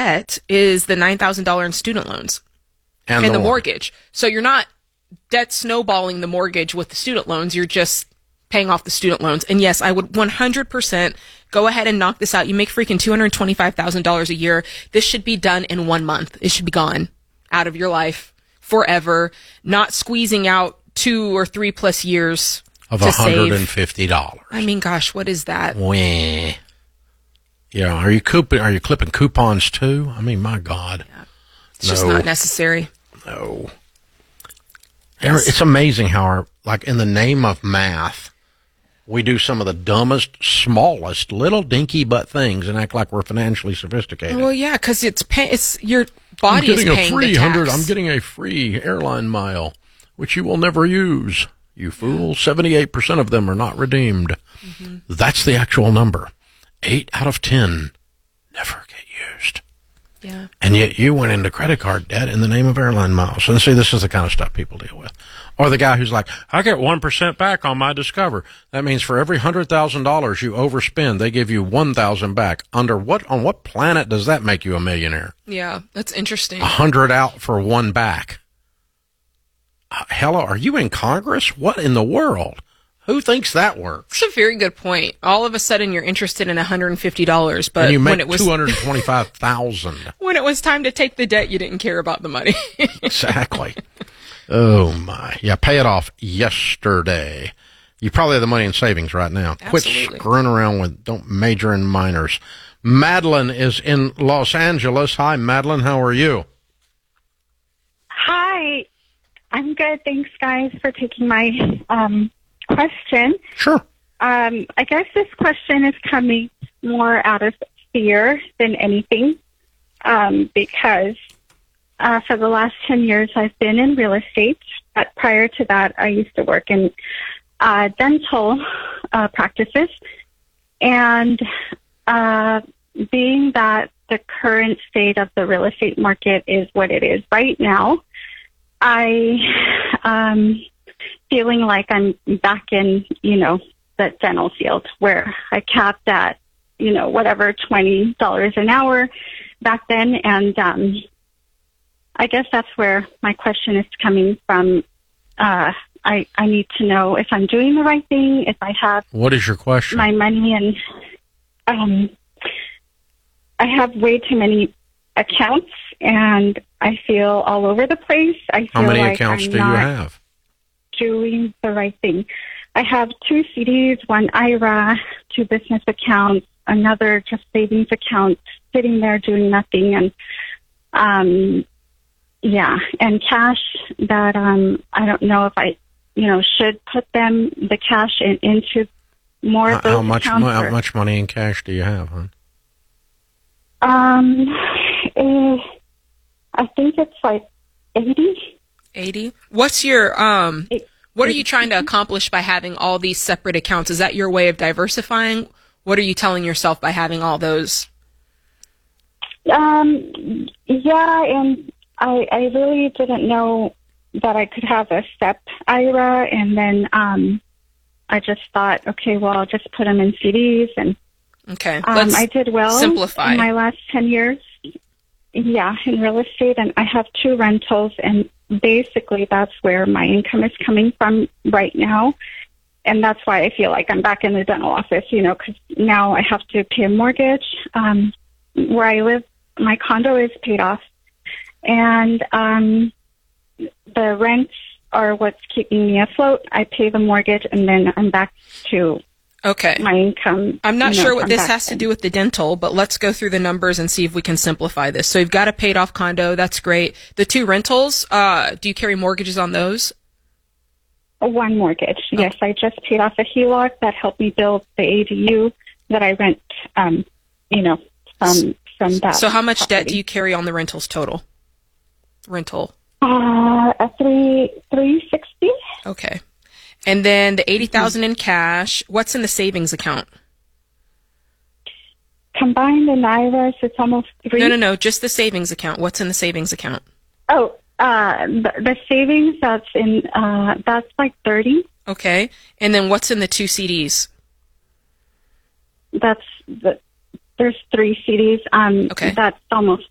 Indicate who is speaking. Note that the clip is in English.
Speaker 1: debt is the $9,000 in student loans
Speaker 2: And
Speaker 1: the mortgage. So you're not debt snowballing the mortgage with the student loans. You're just paying off the student loans. And yes, I would 100% go ahead and knock this out. You make freaking $225,000 a year. This should be done in 1 month. It should be gone out of your life forever, not squeezing out 2 or 3 plus years
Speaker 2: of
Speaker 1: to
Speaker 2: $150.
Speaker 1: Save. I mean, gosh, what is that?
Speaker 2: Wah. Yeah, are you clipping coupons too? I mean, my God.
Speaker 1: Yeah. It's just not necessary.
Speaker 2: No. Yes. It's amazing how in the name of math, we do some of the dumbest, smallest, little dinky butt things and act like we're financially sophisticated.
Speaker 1: Well, yeah, because it's your body is paying the tax.
Speaker 2: I'm getting a free airline mile, which you will never use. You fool. 78% of them are not redeemed. Mm-hmm. That's the actual number. 8 out of 10 never get used.
Speaker 1: Yeah.
Speaker 2: And yet you went into credit card debt in the name of airline miles. And see, this is the kind of stuff people deal with. Or the guy who's like, I get 1% back on my Discover. That means for every $100,000 you overspend, they give you $1,000 back. On what planet does that make you a millionaire?
Speaker 1: Yeah, that's interesting.
Speaker 2: 100 out for 1 back. Hello, are you in Congress? What in the world? Who thinks that works?
Speaker 1: It's a very good point. All of a sudden, you're interested in $150, but
Speaker 2: and you make
Speaker 1: when it was
Speaker 2: $225,000,
Speaker 1: when it was time to take the debt, you didn't care about the money.
Speaker 2: Exactly. Oh my! Yeah, pay it off yesterday. You probably have the money in savings right now.
Speaker 1: Absolutely.
Speaker 2: Quit screwing around with. Don't major in minors. Madeline is in Los Angeles. Hi, Madeline. How are you?
Speaker 3: Hi, I'm good. Thanks, guys, for taking my question.
Speaker 2: Sure.
Speaker 3: I guess this question is coming more out of fear than anything, because for the last 10 years I've been in real estate. But prior to that, I used to work in dental practices. And being that the current state of the real estate market is what it is right now, I feeling like I'm back in, the dental field where I capped at, whatever, $20 an hour back then. And I guess that's where my question is coming from. I need to know if I'm doing the right thing, if I have...
Speaker 2: What is your question?
Speaker 3: ...my money, and I have way too many accounts, and I feel all over the place. I feel
Speaker 2: How many
Speaker 3: like
Speaker 2: accounts
Speaker 3: I'm
Speaker 2: do you
Speaker 3: not
Speaker 2: have?
Speaker 3: Doing the right thing. I have 2 CDs, 1 IRA, 2 business accounts, another just savings account sitting there doing nothing, and and cash that I don't know if I should put the cash into more of those accounts.
Speaker 2: How much money in cash do you have, hon?
Speaker 3: I think it's like 80.
Speaker 1: 80? What's your what are you trying to accomplish by having all these separate accounts? Is that your way of diversifying? What are you telling yourself by having all those?
Speaker 3: Yeah, and I really didn't know that I could have a SEP IRA, and then I just thought, okay, well, I'll just put them in CDs, and
Speaker 1: let's
Speaker 3: I did well
Speaker 1: simplify.
Speaker 3: In my last 10 years. Yeah, in real estate, and I have 2 rentals, and basically that's where my income is coming from right now, and that's why I feel like I'm back in the dental office, because now I have to pay a mortgage. Where I live, my condo is paid off, and the rents are what's keeping me afloat. I pay the mortgage, and then I'm back to my income.
Speaker 1: I'm not sure what this has to do with the dental, but let's go through the numbers and see if we can simplify this. So you've got a paid off condo. That's great. The 2 rentals, do you carry mortgages on those?
Speaker 3: 1 mortgage. Okay. Yes, I just paid off a HELOC that helped me build the ADU that I rent, from that.
Speaker 1: So how much debt do you carry on the rentals total? Rental.
Speaker 3: A $360.
Speaker 1: Okay. And then the $80,000 in cash. What's in the savings account?
Speaker 3: Combined in IRAs, it's almost 3.
Speaker 1: No. Just the savings account. What's in the savings account?
Speaker 3: Oh, the savings that's in that's like 30.
Speaker 1: Okay. And then what's in the 2 CDs?
Speaker 3: There's 3 CDs.
Speaker 1: Okay.
Speaker 3: That's almost